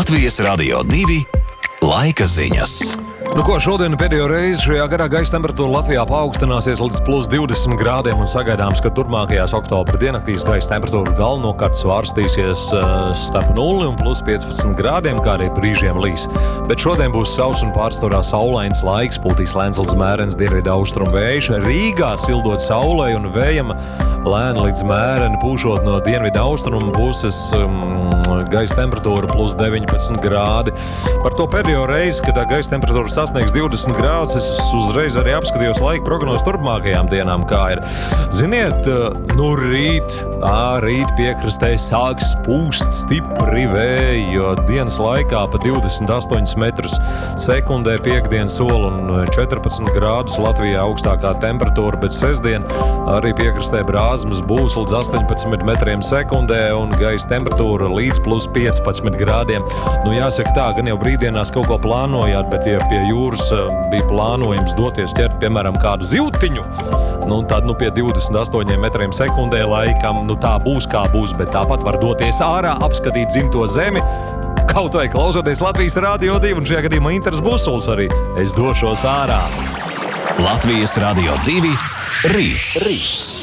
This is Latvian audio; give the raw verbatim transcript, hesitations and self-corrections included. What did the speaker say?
Latvijas Radio divi laika ziņas. Nu ko, šodien pēdējo reizi šajā garā gaisa temperatūra Latvijā paaugstināsies līdz plus divdesmit grādiem un sagaidāms, ka turpmākajās oktobra diennaktīs gaisa temperatūra galvenokārt svārstīsies starp nulli un plus piecpadsmit grādiem, kā arī brīžiem līs. Bet šodien būs sauss un pārsvarā saulains laiks, pūtīs lēns līdz mērens dienvidu austrumu vējš. Rīgā sildot saulei un vējam lēni līdz mēreni pūšot no dienvidu austrumu puses, um, gaisa temperatūra plus deviņpadsmit grādi. Par to pēdējo reizi, kad tā gaisa temperatūra sasniegs divdesmit grādus, es uzreiz arī apskatījos laika prognozes turpmākajām dienām, kā ir. Ziniet, nu rīt, ā, rīt piekrastē sāks pūst stipri vēji, jo dienas laikā pa divdesmit astoņus metrus sekundē piekdienas sola un četrpadsmit grādus Latvijā augstākā temperatūra, bet sestdien arī piekrastē brāzmas būs līdz astoņpadsmit metriem sekundē un gaisa temperatūra līdz plus piecpadsmit grādiem. Nu jāsaka tā, gan jau brīvdienās kaut ko plānojāt, bet ja pie jūras bija plānojums doties ķert, piemēram, kādu zivtiņu, nu tad nu pie divdesmit astoņiem metriem sekundē laikam, nu tā būs kā būs, bet tāpat var doties ārā, apskatīt dzimto zemi, kaut vai klausoties Latvijas Radio divi, un šajā gadījumā Inters Busuls arī. Es došos ārā. Latvijas Radio divi rīts. Rīts.